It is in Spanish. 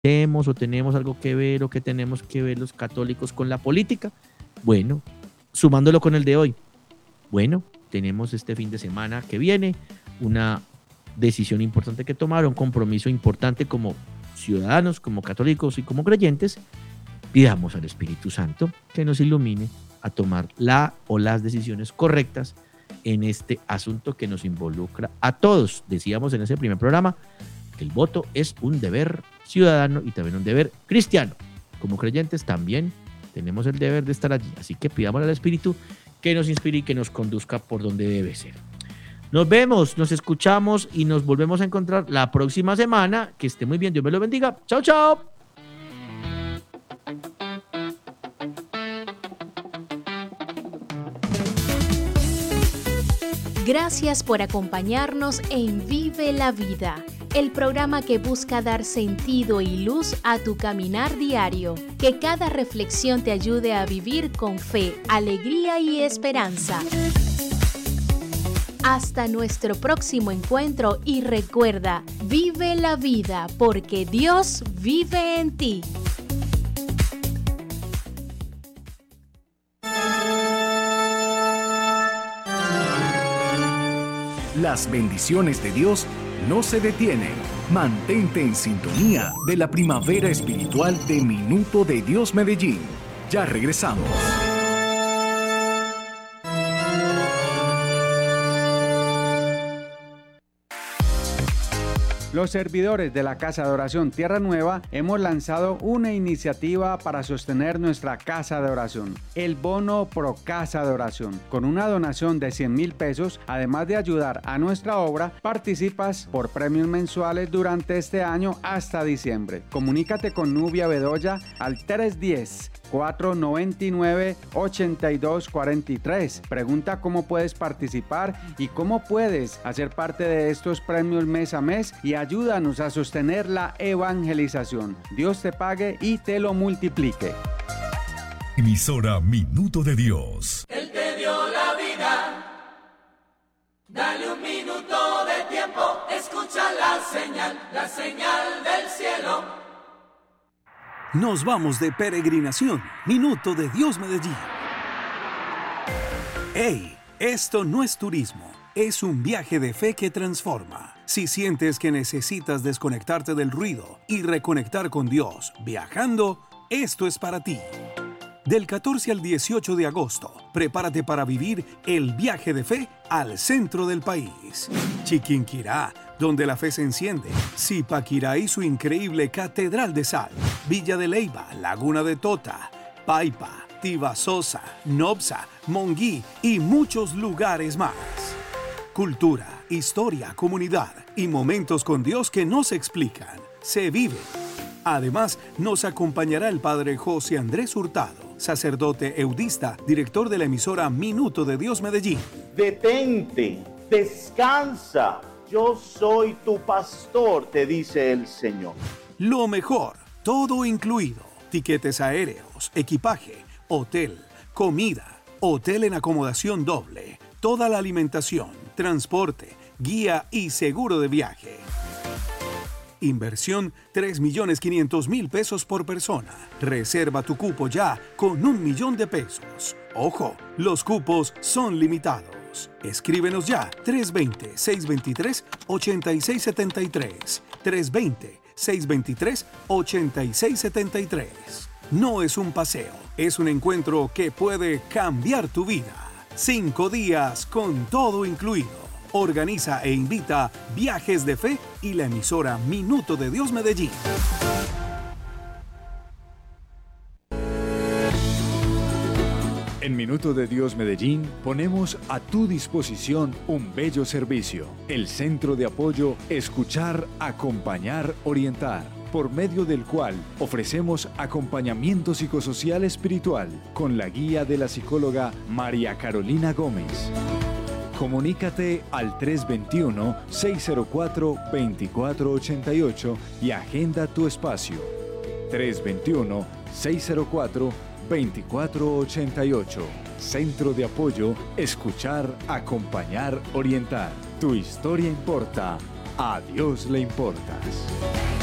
¿Tenemos o tenemos algo que ver o que tenemos que ver los católicos con la política? Bueno, sumándolo con el de hoy. Bueno, tenemos este fin de semana que viene una decisión importante que tomar, un compromiso importante como ciudadanos, como católicos y como creyentes. Pidamos al Espíritu Santo que nos ilumine a tomar la o las decisiones correctas en este asunto que nos involucra a todos. Decíamos en ese primer programa que el voto es un deber ciudadano y también un deber cristiano. Como creyentes también tenemos el deber de estar allí. Así que pidamos al Espíritu que nos inspire y que nos conduzca por donde debe ser. Nos vemos, nos escuchamos y nos volvemos a encontrar la próxima semana. Que esté muy bien, Dios me lo bendiga. Chao, chao. Gracias por acompañarnos en Vive la Vida, el programa que busca dar sentido y luz a tu caminar diario. Que cada reflexión te ayude a vivir con fe, alegría y esperanza. Hasta nuestro próximo encuentro y recuerda, vive la vida porque Dios vive en ti. Las bendiciones de Dios no se detienen. Mantente en sintonía de la primavera espiritual de Minuto de Dios Medellín. Ya regresamos. Los servidores de la Casa de Oración Tierra Nueva hemos lanzado una iniciativa para sostener nuestra Casa de Oración, el Bono Pro Casa de Oración. Con una donación de 100,000 pesos, además de ayudar a nuestra obra, participas por premios mensuales durante este año hasta diciembre. Comunícate con Nubia Bedoya al 310-499-8243. Pregunta cómo puedes participar y cómo puedes hacer parte de estos premios mes a mes y ayúdanos a sostener la evangelización. Dios te pague y te lo multiplique. Emisora Minuto de Dios. Él te dio la vida. Dale un minuto de tiempo. Escucha la señal del cielo. Nos vamos de peregrinación. Minuto de Dios Medellín. ¡Ey! Esto no es turismo. Es un viaje de fe que transforma. Si sientes que necesitas desconectarte del ruido y reconectar con Dios viajando, esto es para ti. Del 14 al 18 de agosto, prepárate para vivir el viaje de fe al centro del país. Chiquinquirá, donde la fe se enciende. Zipaquirá y su increíble Catedral de Sal. Villa de Leyva, Laguna de Tota, Paipa, Tibasosa, Nopsa, Monguí y muchos lugares más. Cultura, historia, comunidad y momentos con Dios que no se explican, se viven. Además, nos acompañará el padre José Andrés Hurtado, sacerdote eudista, director de la emisora Minuto de Dios Medellín. Detente, descansa, yo soy tu pastor, te dice el Señor. Lo mejor, todo incluido, tiquetes aéreos, equipaje, hotel, comida, hotel en acomodación doble, toda la alimentación, transporte, guía y seguro de viaje. Inversión 3.500.000 pesos por persona. Reserva tu cupo ya con 1.000.000 de pesos. Ojo, los cupos son limitados. Escríbenos ya 320-623-8673. 320-623-8673. No es un paseo, es un encuentro que puede cambiar tu vida. 5 días con todo incluido. Organiza e invita Viajes de Fe y la emisora Minuto de Dios Medellín. En Minuto de Dios Medellín ponemos a tu disposición un bello servicio, el Centro de Apoyo Escuchar, Acompañar, Orientar, por medio del cual ofrecemos acompañamiento psicosocial espiritual con la guía de la psicóloga María Carolina Gómez. Comunícate al 321-604-2488 y agenda tu espacio. 321-604-2488. Centro de Apoyo Escuchar, Acompañar, Orientar. Tu historia importa. A Dios le importas.